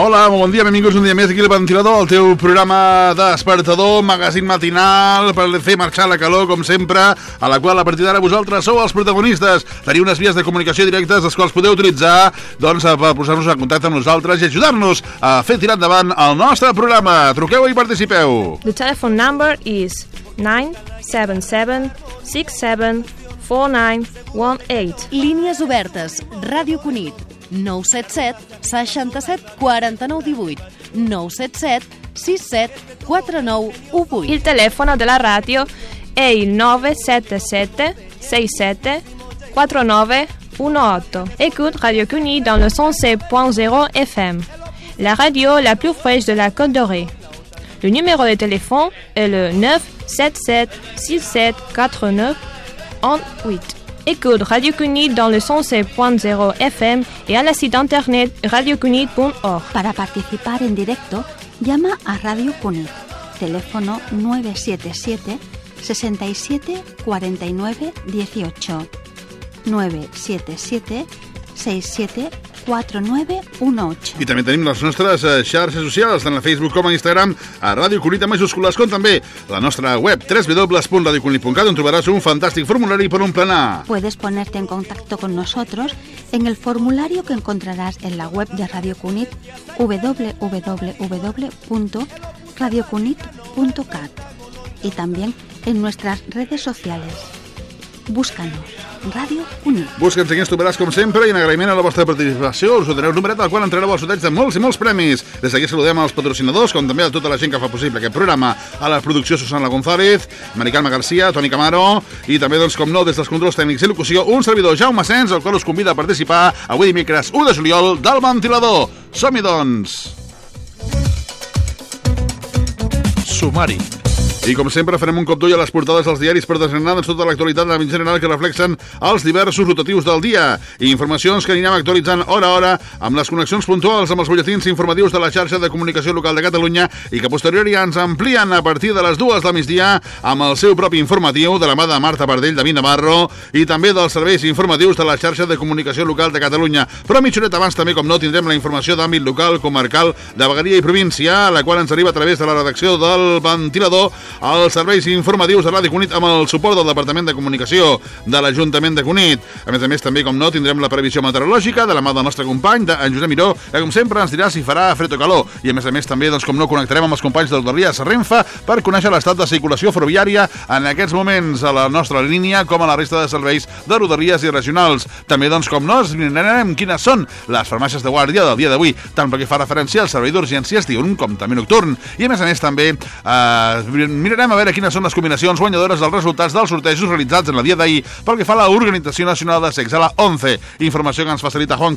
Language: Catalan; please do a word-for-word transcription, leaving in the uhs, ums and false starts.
Hola, molt bon dia, benvinguts un dia més aquí al Ventilador, el teu programa despertador, magazín matinal per fer marxar la calor, com sempre, a la qual a partir d'ara vosaltres sou els protagonistes. Teniu unes vies de comunicació directes, les quals podeu utilitzar doncs, per posar-nos en contacte amb nosaltres i ajudar-nos a fer tirar endavant el nostre programa. Truqueu i participeu. The telephone number is nine seven seven six seven four nine one eight. Línies obertes, Ràdio Cunit, nou set set seixanta-set quaranta-nou divuit, nou set set sis set quatre nou u vuit. Il telefono della radio è il nove sette sette sei sette quattro nove uno otto. Écoute Radio Cunit dans le cent sept point zéro F M, la radio la plus fraîche de la Côte d'Orée. Le numéro de téléphone est le neuf sept sept six sept quatre neuf un huit. Écoute Radio Cunit dans le cent sept point zéro F M y a la site internet radio cunit punto org. Para participar en directo, llama a Radio Cunit. Teléfono nueve siete siete seis siete cuatro nueve uno ocho. nueve siete siete seis siete cuatro nueve uno ocho. I també tenim les nostres eh, xarxes socials, tant a Facebook com a Instagram, a Ràdio Cunit en majúscules, com també la nostra web w w w punt radio cunit punt cat, on trobaràs un fantàstic formulari per omplenar. Puedes ponerte en contacto con nosotros en el formulario que encontrarás en la web de Radio Cunit, w w w punto radio cunit punto cat, y también en nuestras redes sociales. Búscanos, Ràdio Cunit. Busca'ns aquí, ens trobaràs com sempre, i en agraïment a la vostra participació us donareu un numeret al qual entrareu al sorteig de molts i molts premis. Des d'aquí saludem als patrocinadors, com també a tota la gent que fa possible aquest programa. A la producció, Susana González, Mari Carme García, Toni Camaro, i també, doncs, com no, des dels controls tècnics i locució, un servidor, Jaume Sens, el qual us convida a participar avui dimecres u de juliol del Ventilador. Som-hi, doncs! Sumari. I com sempre farem un cop d'ull a les portades dels diaris per desgranar doncs, tota l'actualitat en general que reflexen els diversos rotatius del dia i informacions que anirem actualitzant hora a hora amb les connexions puntuals amb els butlletins informatius de la xarxa de comunicació local de Catalunya i que posteriori ens amplien a partir de les dues del migdia amb el seu propi informatiu de la mà de Marta Pardell, David Navarro i també dels serveis informatius de la xarxa de comunicació local de Catalunya. Però mitja horeta abans també, com no, tindrem la informació d'àmbit local, comarcal, de vegueria i província, la qual ens arriba a través de la redacció del Ventilador als serveis informatius de Ràdio Cunit amb el suport del Departament de Comunicació de l'Ajuntament de Cunit. A més a més, també, com no, tindrem la previsió meteorològica de la mà del nostre company, en Josep Miró, que com sempre ens dirà si farà fred o calor. I a més a més, també, doncs, com no, connectarem amb els companys de Rodalies Renfe per conèixer l'estat de circulació ferroviària en aquests moments a la nostra línia com a la resta de serveis de Rodalies i regionals. També, doncs, com no, esbrinarem quines són les farmàcies de guàrdia del dia d'avui, tant pel que fa referència al servei d'urgències diürn com també nocturn. I a més a més, també, eh, mirarem a veure quines són les combinacions guanyadores dels resultats dels sortejos realitzats en el dia d'ahir pel que fa a l'Organització Nacional de Sexe, a la ONCE. Informació que ens facilita Juan